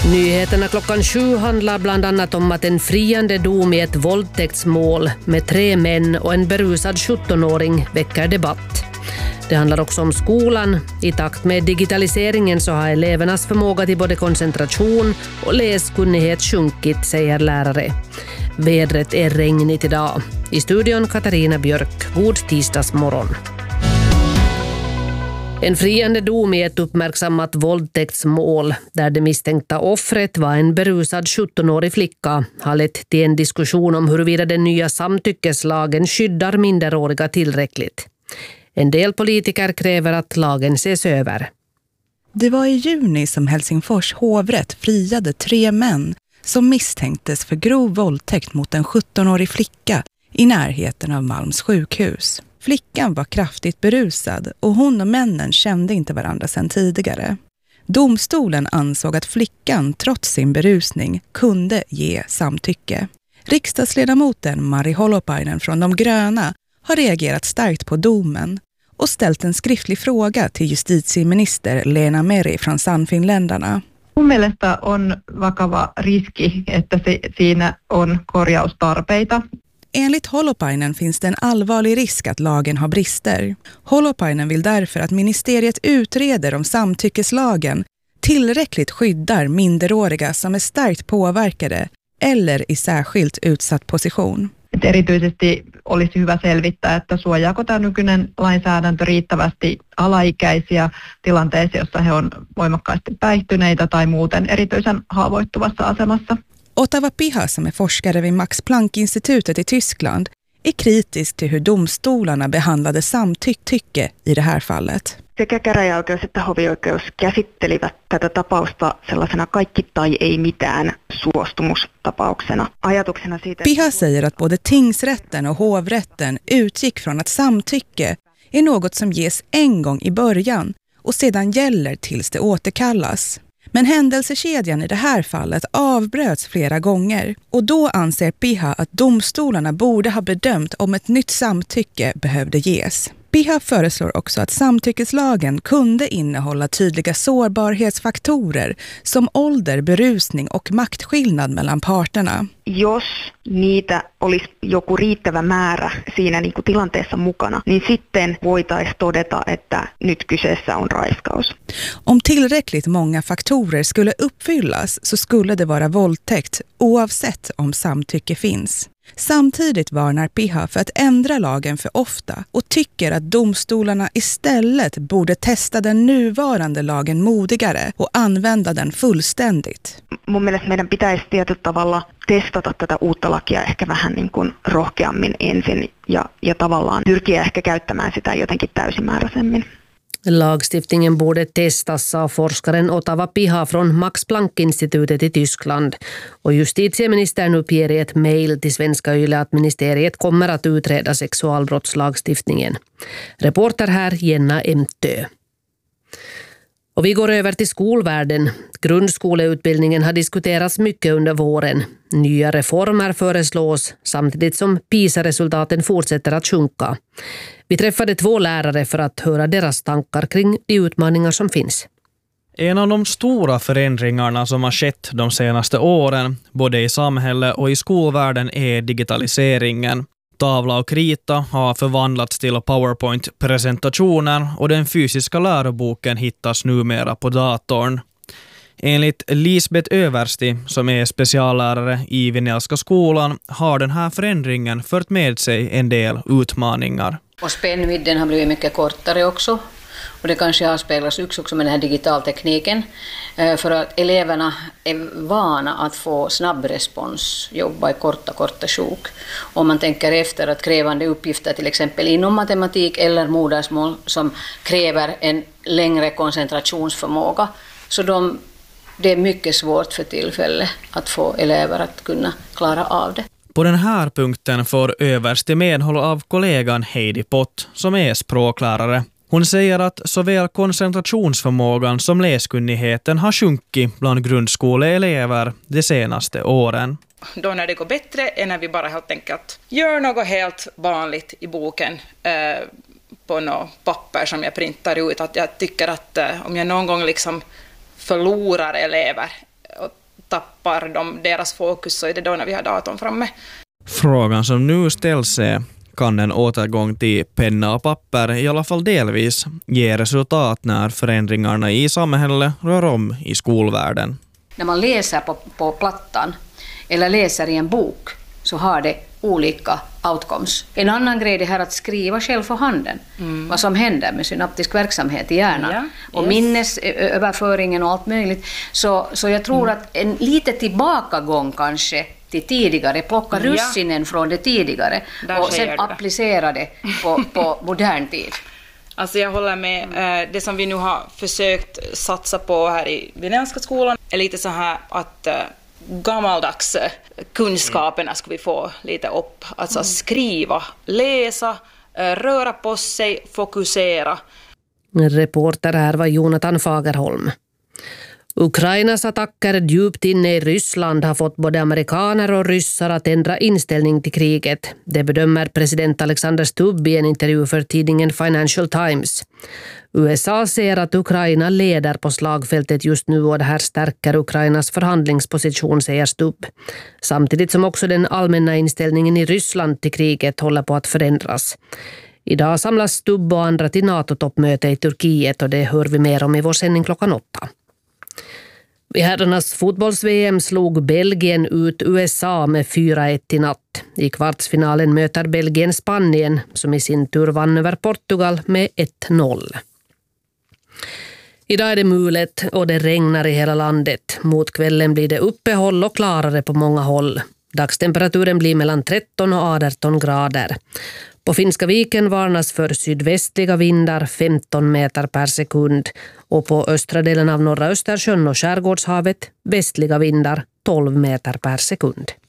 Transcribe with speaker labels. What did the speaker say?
Speaker 1: Nyheterna 7:00 handlar bland annat om att en friande dom i ett våldtäktsmål med 3 män och en berusad 17-åring väcker debatt. Det handlar också om skolan. I takt med digitaliseringen så har elevernas förmåga till både koncentration och läskunnighet sjunkit, säger lärare. Vädret är regnigt idag. I studion Katarina Björk. God tisdagsmorgon. En friande dom i ett uppmärksammat våldtäktsmål där det misstänkta offret var en berusad 17-årig flicka har lett till en diskussion om huruvida den nya samtyckeslagen skyddar minderåriga tillräckligt. En del politiker kräver att lagen ses över.
Speaker 2: Det var i juni som Helsingfors hovrätt friade 3 män som misstänktes för grov våldtäkt mot en 17-årig flicka i närheten av Malms sjukhus. Flickan var kraftigt berusad och hon och männen kände inte varandra sedan tidigare. Domstolen ansåg att flickan trots sin berusning kunde ge samtycke. Riksdagsledamoten Mari Holopainen från De gröna har reagerat starkt på domen och ställt en skriftlig fråga till justitieminister Leena Meri från Sannfinländarna.
Speaker 3: Mun mielestä on vakava riski, että siinä on korjaustarpeita.
Speaker 2: Enligt Holopainen finns det en allvarlig risk att lagen har brister. Holopainen vill därför att ministeriet utreder om samtyckeslagen tillräckligt skyddar minderåriga som är starkt påverkade eller i särskilt utsatt position.
Speaker 3: Erityisesti olisi hyvä selvittää, että suojaako tämä nykyinen lainsäädäntö riittävästi alaikäisiä tilanteissa, jossa he on voimakkaasti päihtyneitä tai muuten erityisen haavoittuvassa asemassa.
Speaker 2: Otava Piha, som är forskare vid Max Planck-institutet i Tyskland, är kritisk till hur domstolarna behandlade samtycke i det här fallet.
Speaker 4: Sekä käräjäoikeus että hovioikeus käsittelivät tätä tapausta sellaisena kaikki tai ei mitään suostumustapauksena. Ajatuksena siitä,
Speaker 2: Piha säger att både tingsrätten och hovrätten utgick från att samtycke är något som ges en gång i början och sedan gäller tills det återkallas. Men händelsekedjan i det här fallet avbröts flera gånger och då anser Piha att domstolarna borde ha bedömt om ett nytt samtycke behövde ges. Piha föreslår också att samtyckeslagen kunde innehålla tydliga sårbarhetsfaktorer som ålder, berusning och maktskillnad mellan parterna.
Speaker 4: Jos niitä olisi joku riittävä määrä siinä niin kuin tilanteessa mukana, niin sitten voitaisiin todeta, että nyt kyseessä on raiskaus.
Speaker 2: Om tillräckligt många faktorer skulle uppfyllas så skulle det vara våldtäkt oavsett om samtycke finns. Samtidigt varnar Piha för att ändra lagen för ofta och tycker att domstolarna istället borde testa den nuvarande lagen modigare och använda den fullständigt.
Speaker 4: Mun mielestä meidän pitäisi tietyllä tavalla testata tätä uutta lakia ehkä vähän niin kuin rohkeammin ensin ja tavallaan pyrkiä ehkä käyttämään sitä jotenkin täysimääräisemmin.
Speaker 1: Lagstiftningen borde testas, sa forskaren Otava Piha från Max Planck-institutet i Tyskland. Och justitieministern uppger i ett mejl till Svenska Yle att ministeriet kommer att utreda sexualbrottslagstiftningen. Reporter här Jenna Emtö. Och vi går över till skolvärlden. Grundskoleutbildningen har diskuterats mycket under våren. Nya reformer föreslås samtidigt som PISA-resultaten fortsätter att sjunka. Vi träffade 2 lärare för att höra deras tankar kring de utmaningar som finns.
Speaker 5: En av de stora förändringarna som har skett de senaste åren, både i samhället och i skolvärlden, är digitaliseringen. Tavla och krita har förvandlats till PowerPoint-presentationer och den fysiska läroboken hittas numera på datorn. Enligt Lisbeth Översti, som är speciallärare i Vinelska skolan, har den här förändringen fört med sig en del utmaningar.
Speaker 6: Och spännvidden har blivit mycket kortare också. Och det kanske avspeglas också med den här digitaltekniken. För att eleverna är vana att få snabb respons, jobba i korta sjok. Om man tänker efter att krävande uppgifter till exempel inom matematik eller modersmål som kräver en längre koncentrationsförmåga. Så det är mycket svårt för tillfället att få elever att kunna klara av det.
Speaker 5: På den här punkten får Översti medhåll av kollegan Heidi Pott, som är språklärare. Hon säger att såväl koncentrationsförmågan som läskunnigheten har sjunkit bland grundskoleelever de senaste åren.
Speaker 7: Då när det går bättre är när vi bara helt enkelt gör något helt vanligt i boken på något papper som jag printar ut. Att jag tycker att om jag någon gång liksom förlorar elever och tappar de deras fokus, så är det då när vi har datorn framme.
Speaker 5: Frågan som nu ställs är: kan en återgång till penna och papper i alla fall delvis ge resultat när förändringarna i samhället rör om i skolvärlden?
Speaker 6: När man läser på plattan eller läser i en bok så har det olika outcomes. En annan grej är här att skriva själv för handen. Vad som händer med synaptisk verksamhet i hjärnan. Och minnesöverföringen och allt möjligt. Så jag tror att en lite tillbakagång kanske till tidigare, plocka russinen från det tidigare och sen applicera det på modern tid.
Speaker 7: Alltså jag håller med. Det som vi nu har försökt satsa på här i Vinelska skolan är lite så här att gammaldags kunskaperna ska vi få lite upp. Alltså skriva, läsa, röra på sig, fokusera.
Speaker 1: Reporter här var Jonathan Fagerholm. Ukrainas attacker djupt inne i Ryssland har fått både amerikaner och ryssar att ändra inställning till kriget. Det bedömer president Alexander Stubb i en intervju för tidningen Financial Times. USA ser att Ukraina leder på slagfältet just nu och det här stärker Ukrainas förhandlingsposition, säger Stubb. Samtidigt som också den allmänna inställningen i Ryssland till kriget håller på att förändras. Idag samlas Stubb och andra till NATO-toppmöte i Turkiet och det hör vi mer om i vår sändning 8:00. Vid herrarnas fotbolls-VM slog Belgien ut USA med 4-1 i natt. I kvartsfinalen möter Belgien Spanien som i sin tur vann över Portugal med 1-0. Idag är det mulet och det regnar i hela landet. Mot kvällen blir det uppehåll och klarare på många håll. Dagstemperaturen blir mellan 13 och 18 grader. På Finska viken varnas för sydvästliga vindar 15 meter per sekund och på östra delen av norra Östersjön och Skärgårdshavet västliga vindar 12 meter per sekund.